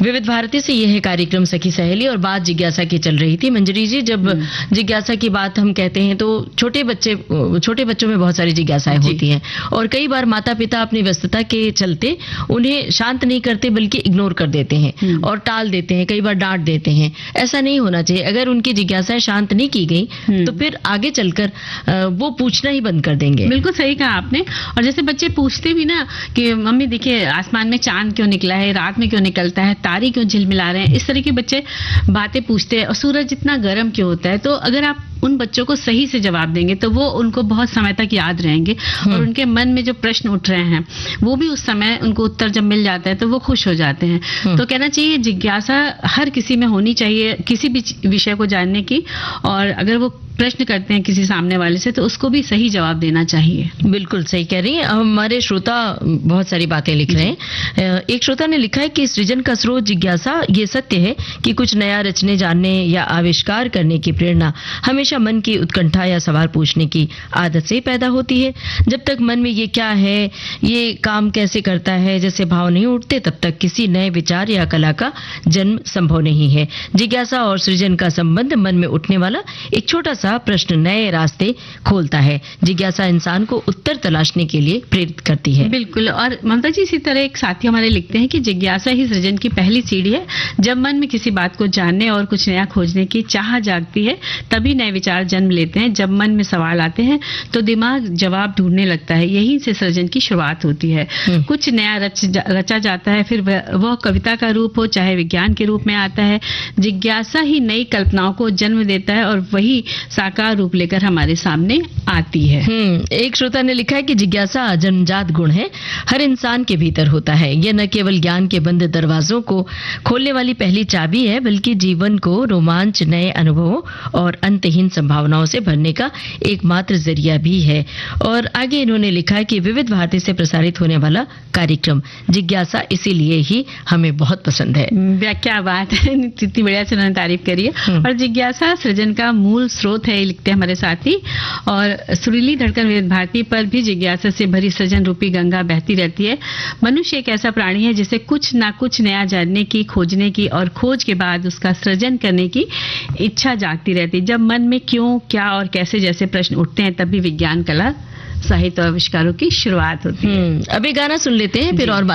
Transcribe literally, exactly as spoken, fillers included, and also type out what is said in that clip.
विविध भारती से यह है कार्यक्रम सखी सहेली और बात जिज्ञासा की चल रही थी। मंजरी जी, जब जिज्ञासा की बात हम कहते हैं तो छोटे बच्चे छोटे बच्चों में बहुत सारी जिज्ञासाएं होती हैं और कई बार माता पिता अपनी व्यस्तता के चलते उन्हें शांत नहीं करते बल्कि इग्नोर कर देते हैं और टाल देते हैं, कई बार डांट देते हैं। ऐसा नहीं होना चाहिए। अगर उनकी जिज्ञासाएं शांत नहीं की गई तो फिर आगे चलकर वो पूछना ही बंद कर देंगे। बिल्कुल सही कहा आपने। और जैसे बच्चे पूछते भी ना कि मम्मी देखिए आसमान में चांद क्यों निकला है, रात में क्यों निकलता है, तारे क्यों झिलमिला रहे हैं, इस तरह के बच्चे बातें पूछते हैं। और सूरज इतना गर्म क्यों होता है, तो अगर आप उन बच्चों को सही से जवाब देंगे तो वो उनको बहुत समय तक याद रहेंगे और उनके मन में जो प्रश्न उठ रहे हैं वो भी उस समय उनको उत्तर जब मिल जाता है तो वो खुश हो जाते हैं। तो कहना चाहिए जिज्ञासा हर किसी में होनी चाहिए किसी भी विषय को जानने की, और अगर वो प्रश्न करते हैं किसी सामने वाले से तो उसको भी सही जवाब देना चाहिए। बिल्कुल सही कह रही हैं। हमारे श्रोता बहुत सारी बातें लिख रहे हैं। एक श्रोता ने लिखा है कि सृजन का स्रोत जिज्ञासा। ये सत्य है कि कुछ नया रचने, जानने या आविष्कार करने की प्रेरणा हमेशा मन की उत्कंठा या सवाल पूछने की आदत से पैदा होती है। जब तक मन में ये क्या है, ये काम कैसे करता है जैसे भाव नहीं उठते, तब तक किसी नए विचार या कला का जन्म संभव नहीं है। जिज्ञासा और सृजन का संबंध मन में उठने वाला एक छोटा सा प्रश्न नए रास्ते खोलता है। जिज्ञासा इंसान को उत्तर तलाशने के लिए प्रेरित करती है। बिल्कुल। और ममता जी, इसी तरह एक साथी हमारे लिखते हैं कि जिज्ञासा ही सृजन की पहली सीढ़ी है। जब मन में किसी बात को जानने और कुछ नया खोजने की चाह जागती है तभी नए विचार जन्म लेते हैं। जब मन में सवाल आते हैं तो दिमाग जवाब ढूंढने लगता है। यहीं से सृजन की शुरुआत होती है। कुछ नया रच जा, रचा जाता है, फिर वह कविता का रूप हो चाहे विज्ञान के रूप में आता है। जिज्ञासा ही नई कल्पनाओं को जन्म देता है और वही साकार रूप लेकर हमारे सामने आती है। एक श्रोता ने लिखा है कि जिज्ञासा जन्मजात गुण है, हर इंसान के भीतर होता है। यह न केवल ज्ञान के बंद दरवाजों को खोलने वाली पहली चाबी है बल्कि जीवन को रोमांच, नए अनुभवों और अंतहीन संभावनाओं से भरने का एकमात्र जरिया भी है। और आगे इन्होंने लिखा है कि विविध भारती से प्रसारित होने वाला कार्यक्रम जिज्ञासा इसीलिए ही हमें बहुत पसंद है। क्या बात है, इतनी बढ़िया से उन्होंने तारीफ करी है। और जिज्ञासा सृजन का मूल स्रोत है, लिखते हैं हमारे साथी। और सुरीली धड़कन विविध भारती पर भी जिज्ञासा से भरी सृजन रूपी गंगा बहती रहती है। मनुष्य एक ऐसा प्राणी है जिसे कुछ ना कुछ नया जानने की, खोजने की और खोज के बाद उसका सृजन करने की इच्छा जागती रहती है। जब मन में क्यों, क्या और कैसे जैसे प्रश्न उठते हैं तभी विज्ञान, कला, साहित्य और आविष्कारों की शुरुआत होती है। अभी गाना सुन लेते हैं, फिर और